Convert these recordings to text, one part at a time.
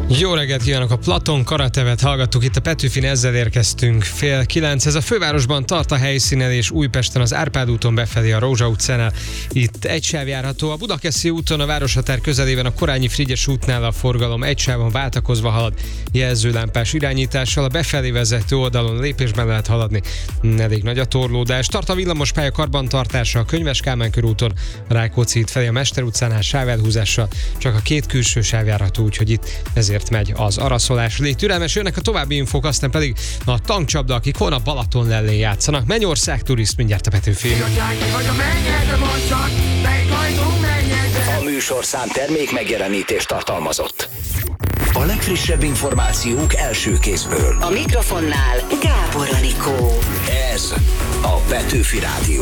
Jó reggelt kívánok, a Platon Karatevet hallgattuk, itt a Petőfin, ezzel érkeztünk 8:30. Ez a fővárosban tart a helyszínelés, Újpesten az Árpád úton befelé a Rózsa utcánál. Itt egy sáv járható, a Budakeszi úton a városhatár közelében a Korányi Frigyes útnál a forgalom egy sávon váltakozva halad, jelzőlámpás irányítással, a befelé vezető oldalon lépésben lehet haladni. Elég nagy a torlódás. Tart a villamospálya karbantartása a Könyves Kálmán körúton, a Rákóczi híd felé a Mester utcánál sávelhúzással, csak a két külső sáv járható, úgyhogy itt ezért megy az araszolás. Légy türelmes, jönnek a további infók, aztán pedig a tankcsapda, akik holnap Balaton lellén játszanak. Mennyország turiszt, mindjárt a Petőfin. A műsorszám termék megjelenítést tartalmazott. A legfrissebb információk első kézből. A mikrofonnál Gábor Anikó. Ez a Petőfi Rádió.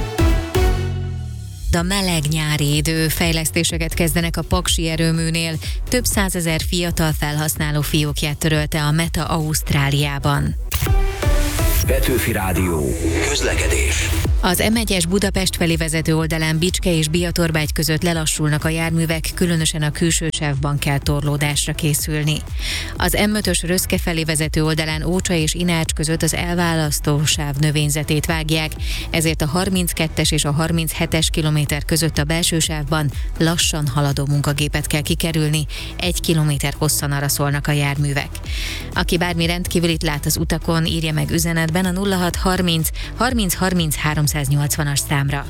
A meleg nyári idő, fejlesztéseket kezdenek a Paksi erőműnél. Több százezer fiatal felhasználó fiókját törölte a Meta Ausztráliában. Petőfi Rádió. Közlekedés. Az M1-es Budapest felé vezető oldalán Bicske és Biatorbágy között lelassulnak a járművek, különösen a külső sávban kell torlódásra készülni. Az M5-ös Röszke felé vezető oldalán Ócsa és Inács között az elválasztó sáv növényzetét vágják, ezért a 32-es és a 37-es kilométer között a belső sávban lassan haladó munkagépet kell kikerülni, 1 kilométer hosszan araszolnak a járművek. Aki bármi rendkívülit lát az utakon, írja meg üzenetben a 0630 30 30 380-as számra.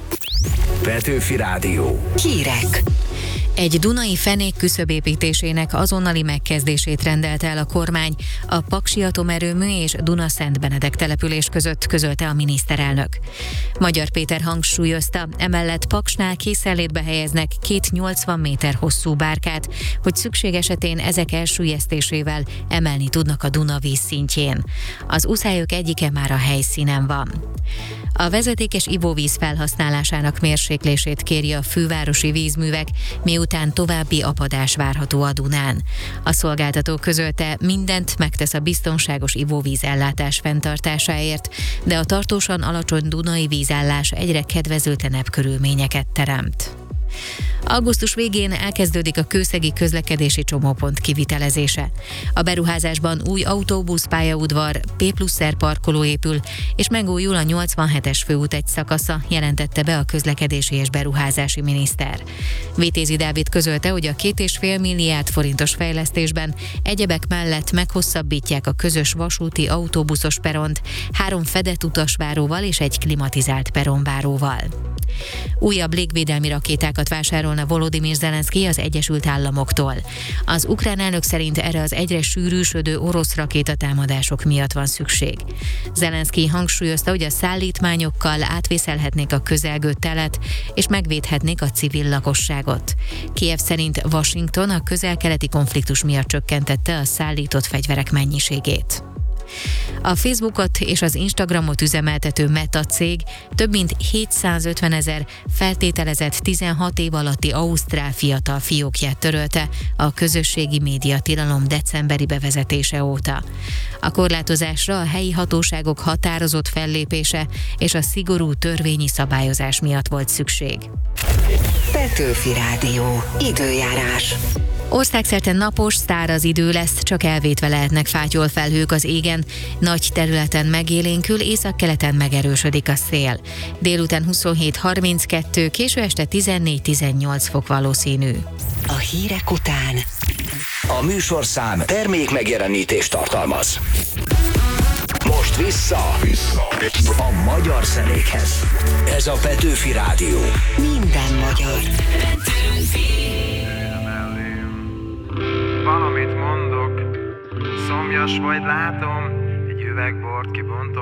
Petőfi Rádió. Hírek. Egy dunai fenék küszöbépítésének azonnali megkezdését rendelte el a kormány a Paksi atomerőmű és Duna-Szent Benedek település között, közölte a miniszterelnök. Magyar Péter hangsúlyozta, emellett Paksnál készenlétbe helyeznek 2 80 méter hosszú bárkát, hogy szükség esetén ezek elsüllyesztésével emelni tudnak a Duna vízszintjén. Az uszályok egyike már a helyszínen van. A vezetékes ivóvíz felhasználásának mérséklését kéri a fővárosi vízművek, miután további apadás várható a Dunán. A szolgáltató közölte, mindent megtesz a biztonságos ivóvíz ellátás fenntartásáért, de a tartósan alacsony dunai vízállás egyre kedvezőtlenebb körülményeket teremt. Augusztus végén elkezdődik a kőszegi közlekedési csomópont kivitelezése. A beruházásban új autóbuszpályaudvar, P+R parkoló épül, és megújul a 87-es főút egy szakasza, jelentette be a közlekedési és beruházási miniszter. Vitézi Dávid közölte, hogy a 2,5 milliárd forintos fejlesztésben egyebek mellett meghosszabbítják a közös vasúti autóbuszos peront, 3 fedett utasváróval és egy klimatizált peronváróval. Újabb légvédelmi rakétákat vásárolna Volodymyr Zelenszky az Egyesült Államoktól. Az ukrán elnök szerint erre az egyre sűrűsödő orosz rakétatámadások miatt van szükség. Zelenszky hangsúlyozta, hogy a szállítmányokkal átvészelhetnék a közelgő telet, és megvédhetnék a civil lakosságot. Kijev szerint Washington a közel-keleti konfliktus miatt csökkentette a szállított fegyverek mennyiségét. A Facebookot és az Instagramot üzemeltető Meta cég több mint 750 000 feltételezett 16 év alatti ausztrál fiatal fiókját törölte a közösségi média tilalom decemberi bevezetése óta. A korlátozásra a helyi hatóságok határozott fellépése és a szigorú törvényi szabályozás miatt volt szükség. Petőfi Rádió. Időjárás. Országszerte napos, száraz idő lesz, csak elvétve lehetnek fátyolfelhők az égen, nagy területen megélénkül, északkeleten megerősödik a szél. Délután 27-32, késő este 14-18 fok valószínű. A hírek után A műsorszám termék megjelenítést tartalmaz. Most vissza a magyar zenékhez. Ez a Petőfi Rádió. minden magyar. Valamit mondok, szomjas vagy látom, egy üveg bort kibontok.